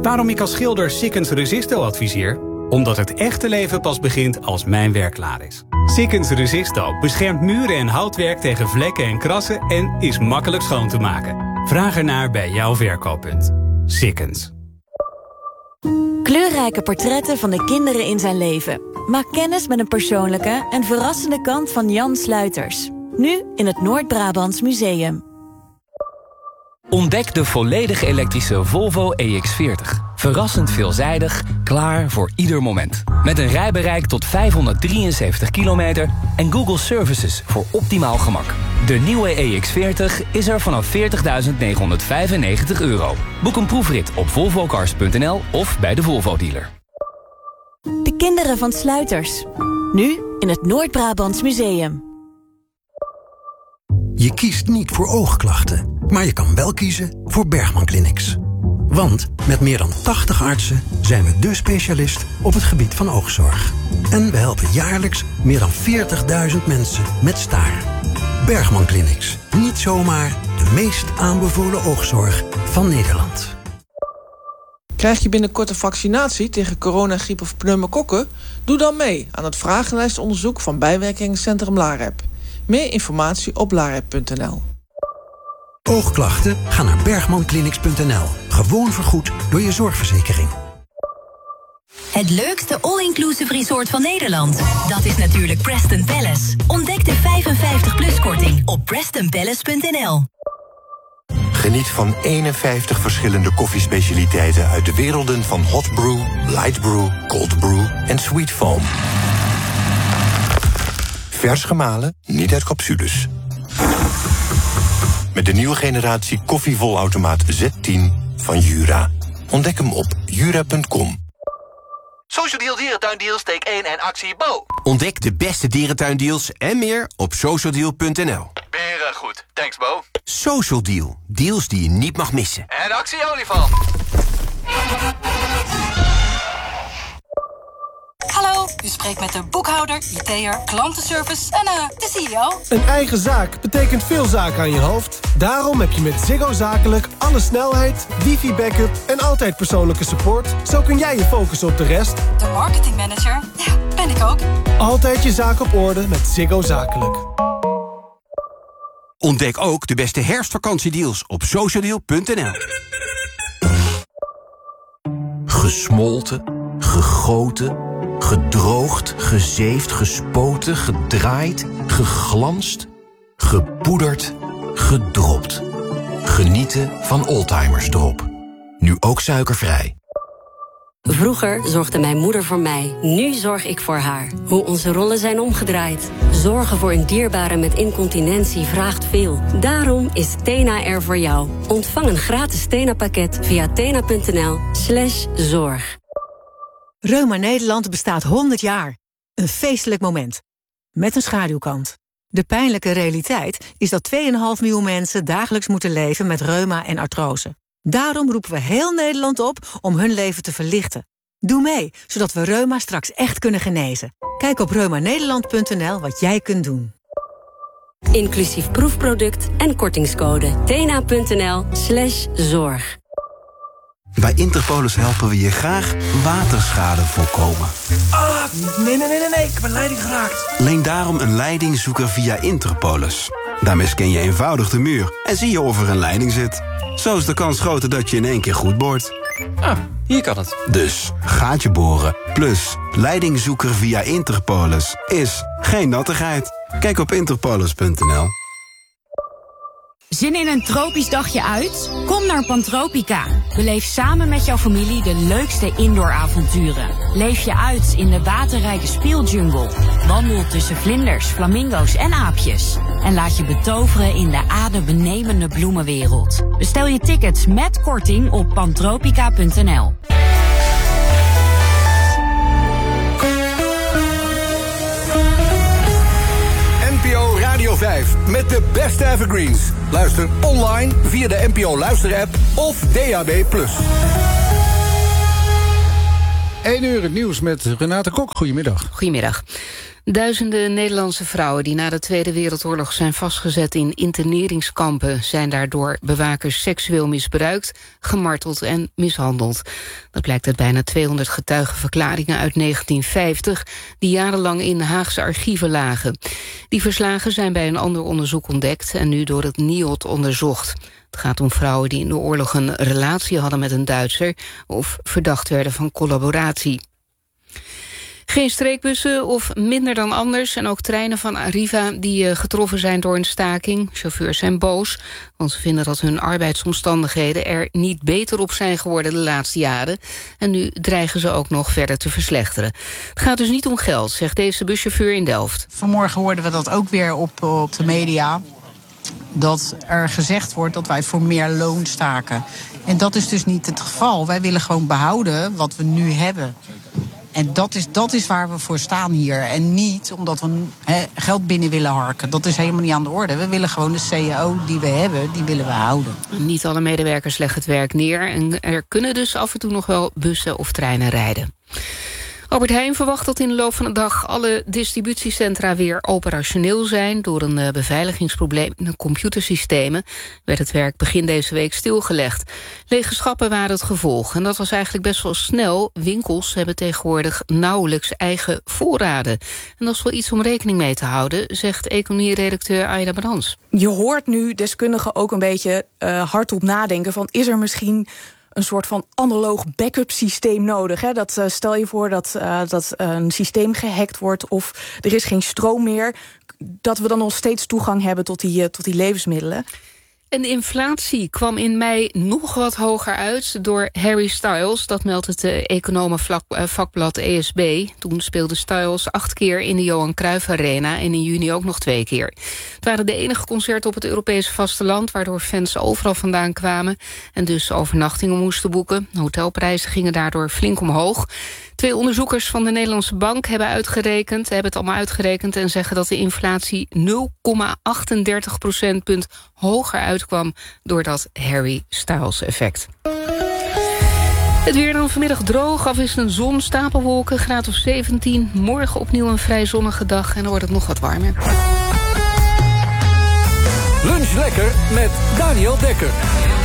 Waarom ik als schilder Sikkens Resisto adviseer? Omdat het echte leven pas begint als mijn werk klaar is. Sikkens Resisto beschermt muren en houtwerk tegen vlekken en krassen en is makkelijk schoon te maken. Vraag ernaar bij jouw verkooppunt. Sikkens. Kleurrijke portretten van de kinderen in zijn leven. Maak kennis met een persoonlijke en verrassende kant van Jan Sluiters. Nu in het Noord-Brabants Museum. Ontdek de volledig elektrische Volvo EX40. Verrassend veelzijdig, klaar voor ieder moment. Met een rijbereik tot 573 kilometer en Google Services voor optimaal gemak. De nieuwe EX40 is er vanaf €40.995. Boek een proefrit op volvocars.nl of bij de Volvo-dealer. De kinderen van Sluiters. Nu in het Noord-Brabants Museum. Je kiest niet voor oogklachten, maar je kan wel kiezen voor Bergman Clinics. Want met meer dan 80 artsen zijn we dé specialist op het gebied van oogzorg. En we helpen jaarlijks meer dan 40.000 mensen met staar. Bergman Clinics. Niet zomaar de meest aanbevolen oogzorg van Nederland. Krijg je binnenkort een vaccinatie tegen corona, griep of pneumokokken? Doe dan mee aan het vragenlijstonderzoek van Bijwerkingencentrum LAREP. Meer informatie op larep.nl. Oogklachten? Ga naar bergmanclinics.nl. Gewoon vergoed door je zorgverzekering. Het leukste all-inclusive resort van Nederland. Dat is natuurlijk Preston Palace. Ontdek de 55-plus-korting op prestonpalace.nl. Geniet van 51 verschillende koffiespecialiteiten uit de werelden van hot brew, light brew, cold brew en sweet foam. Vers gemalen, niet uit capsules. Met de nieuwe generatie koffievolautomaat Z10 van Jura. Ontdek hem op jura.com. Social Deal Dierentuindeals, steek 1 en actie Bo. Ontdek de beste dierentuindeals en meer op socialdeal.nl. Beren goed, thanks Bo. Social Deal, deals die je niet mag missen. En actie olifant. Hallo, u spreekt met de boekhouder, IT'er, klantenservice en de CEO. Een eigen zaak betekent veel zaken aan je hoofd. Daarom heb je met Ziggo Zakelijk alle snelheid, wifi-backup en altijd persoonlijke support. Zo kun jij je focussen op de rest. De marketingmanager, ja, ben ik ook. Altijd je zaak op orde met Ziggo Zakelijk. Ontdek ook de beste herfstvakantiedeals op socialdeal.nl. Gesmolten, gegoten, gedroogd, gezeefd, gespoten, gedraaid, geglanst, gepoederd, gedropt. Genieten van Oldtimers Drop. Nu ook suikervrij. Vroeger zorgde mijn moeder voor mij. Nu zorg ik voor haar. Hoe onze rollen zijn omgedraaid. Zorgen voor een dierbare met incontinentie vraagt veel. Daarom is Tena er voor jou. Ontvang een gratis Tena-pakket via tena.nl/zorg. Reuma Nederland bestaat 100 jaar. Een feestelijk moment. Met een schaduwkant. De pijnlijke realiteit is dat 2,5 miljoen mensen dagelijks moeten leven met reuma en artrose. Daarom roepen we heel Nederland op om hun leven te verlichten. Doe mee, zodat we reuma straks echt kunnen genezen. Kijk op reumanederland.nl wat jij kunt doen. Inclusief proefproduct en kortingscode. tena.nl/zorg. Bij Interpolis helpen we je graag waterschade voorkomen. Nee, ik heb een leiding geraakt. Leen daarom een leidingzoeker via Interpolis. Daarmee scan je eenvoudig de muur en zie je of er een leiding zit. Zo is de kans groter dat je in één keer goed boort. Ah, hier kan het. Dus gaatje boren plus leidingzoeker via Interpolis is geen nattigheid. Kijk op interpolis.nl. Zin in een tropisch dagje uit? Kom naar Pantropica. Beleef samen met jouw familie de leukste indooravonturen. Leef je uit in de waterrijke speeljungle. Wandel tussen vlinders, flamingo's en aapjes. En laat je betoveren in de adembenemende bloemenwereld. Bestel je tickets met korting op pantropica.nl. NPO Radio 5 met de beste evergreens. Luister online via de NPO Luister-app of DAB+. 1 uur het nieuws met Renate Kok. Goedemiddag. Goedemiddag. Duizenden Nederlandse vrouwen die na de Tweede Wereldoorlog zijn vastgezet in interneringskampen zijn daardoor bewakers seksueel misbruikt, gemarteld en mishandeld. Dat blijkt uit bijna 200 getuigenverklaringen uit 1950 die jarenlang in Haagse archieven lagen. Die verslagen zijn bij een ander onderzoek ontdekt en nu door het NIOD onderzocht. Het gaat om vrouwen die in de oorlog een relatie hadden met een Duitser of verdacht werden van collaboratie. Geen streekbussen of minder dan anders en ook treinen van Arriva die getroffen zijn door een staking. Chauffeurs zijn boos, want ze vinden dat hun arbeidsomstandigheden er niet beter op zijn geworden de laatste jaren. En nu dreigen ze ook nog verder te verslechteren. Het gaat dus niet om geld, zegt deze buschauffeur in Delft. Vanmorgen hoorden we dat ook weer op de media, dat er gezegd wordt dat wij voor meer loon staken. En dat is dus niet het geval. Wij willen gewoon behouden wat we nu hebben. En dat is waar we voor staan hier. En niet omdat we geld binnen willen harken. Dat is helemaal niet aan de orde. We willen gewoon de CAO die we hebben, die willen we houden. Niet alle medewerkers leggen het werk neer. En er kunnen dus af en toe nog wel bussen of treinen rijden. Albert Heijn verwacht dat in de loop van de dag alle distributiecentra weer operationeel zijn. Door een beveiligingsprobleem in de computersystemen werd het werk begin deze week stilgelegd. Lege schappen waren het gevolg en dat was eigenlijk best wel snel. Winkels hebben tegenwoordig nauwelijks eigen voorraden. En dat is wel iets om rekening mee te houden, zegt economie-redacteur Aida Brands. Je hoort nu deskundigen ook een beetje hardop nadenken van, is er misschien een soort van analoog backup systeem nodig. Hè? Dat stel je voor dat een systeem gehackt wordt of er is geen stroom meer, dat we dan nog steeds toegang hebben tot die levensmiddelen. En de inflatie kwam in mei nog wat hoger uit door Harry Styles. Dat meldt het economenvakblad ESB. Toen speelde Styles 8 keer in de Johan Cruijff Arena en in juni ook nog 2 keer. Het waren de enige concerten op het Europese vasteland, waardoor fans overal vandaan kwamen en dus overnachtingen moesten boeken. Hotelprijzen gingen daardoor flink omhoog. 2 onderzoekers van de Nederlandse Bank hebben het allemaal uitgerekend en zeggen dat de inflatie 0,38 procentpunt hoger uitkwam door dat Harry Styles effect. Het weer dan vanmiddag droog, afwisselend zon, stapelwolken, graad of 17. Morgen opnieuw een vrij zonnige dag en dan wordt het nog wat warmer. Lunch lekker met Daniel Dekker.